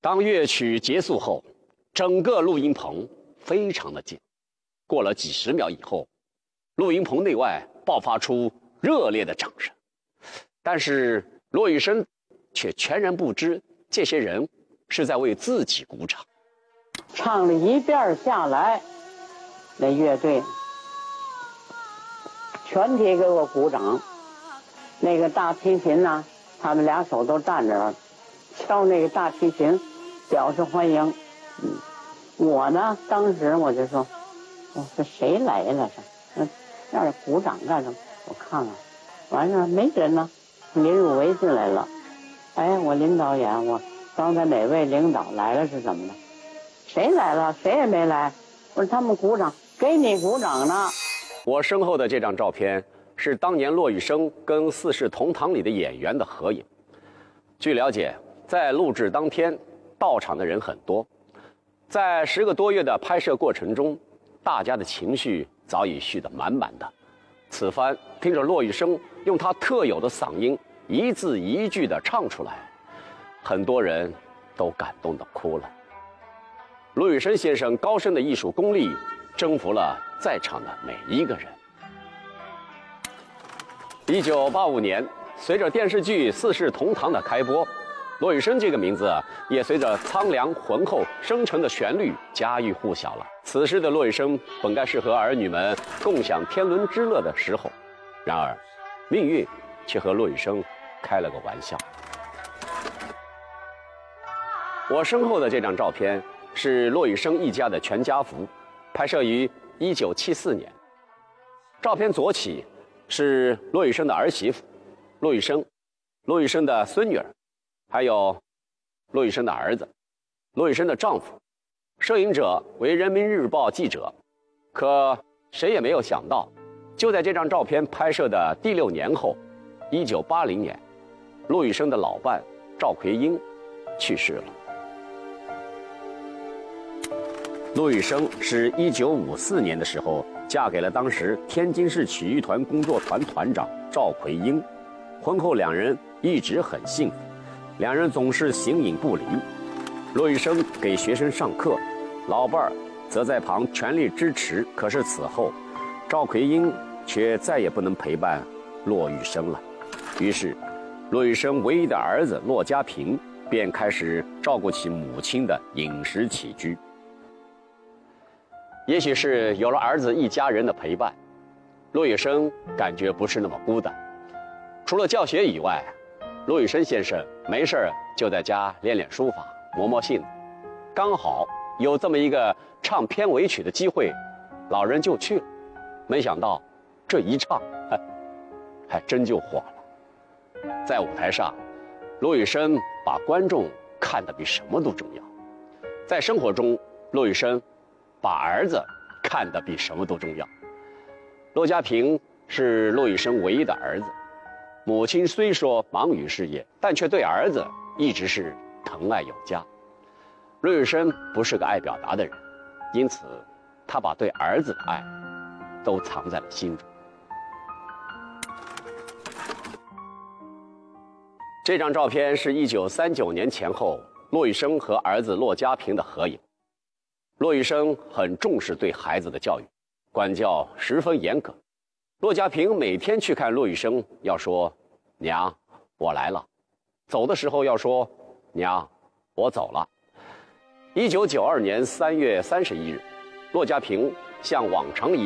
当乐曲结束后，整个录音棚非常的静。过了几十秒以后，录音棚内外爆发出热烈的掌声。但是骆玉笙却全然不知这些人是在为自己鼓掌。 唱了一遍下来，那乐队全体给我鼓掌。那个大提琴呢，他们俩手都站着了，敲那个大提琴，表示欢迎。我呢，当时我就说，这谁来了？让人鼓掌干什么？我看看，完事没人呢，林汝为进来了。哎，我林导演，我刚才哪位领导来了是怎么的？谁来了？谁也没来。我说他们鼓掌，给你鼓掌呢。 我身后的这张照片是当年骆玉笙跟《四世同堂》里的演员的合影。据了解，在录制当天，到场的人很多。在10个多月的拍摄过程中，大家的情绪早已蓄得满满的。此番听着骆玉笙用他特有的嗓音一字一句地唱出来，很多人都感动得哭了。骆玉笙先生高深的艺术功力征服了在场的每一个人。1985年，随着电视剧《四世同堂》的开播，骆玉笙这个名字也随着苍凉浑厚深沉的旋律家喻户晓了。此时的骆玉笙本该是和儿女们共享天伦之乐的时候，然而命运却和骆玉笙开了个玩笑。我身后的这张照片是骆玉笙一家的全家福，拍摄于1974年。照片左起是骆玉笙的儿媳妇骆玉笙，骆玉笙的孙女儿，还有骆玉笙的儿子，骆玉笙的丈夫。摄影者为人民日报记者。可谁也没有想到，就在这张照片拍摄的第6年后，1980年，骆玉笙的老伴赵奎英去世了。骆玉笙是1954年的时候嫁给了当时天津市曲艺团工作团团长赵奎英。婚后两人一直很幸福，两人总是形影不离。骆玉笙给学生上课，老伴儿则在旁全力支持。可是此后，赵奎英却再也不能陪伴骆玉笙了。于是，骆玉笙唯一的儿子骆家平便开始照顾起母亲的饮食起居。也许是有了儿子一家人的陪伴，骆玉笙感觉不是那么孤单。除了教学以外，骆玉笙先生没事就在家练练书法，磨磨性子。刚好有这么一个唱片尾曲的机会，老人就去了。没想到这一唱，还真就火了。在舞台上，骆玉笙把观众看得比什么都重要；在生活中，骆玉笙把儿子看得比什么都重要。骆家平是骆玉笙唯一的儿子，母亲虽说忙于事业，但却对儿子一直是疼爱有加。骆玉笙不是个爱表达的人，因此他把对儿子的爱都藏在了心中。这张照片是1939年前后骆玉笙和儿子骆家平的合影。骆玉笙很重视对孩子的教育，管教十分严格。骆家平每天去看骆玉笙，要说娘我来了，走的时候要说娘我走了。1992年3月31日，骆家平像往常一样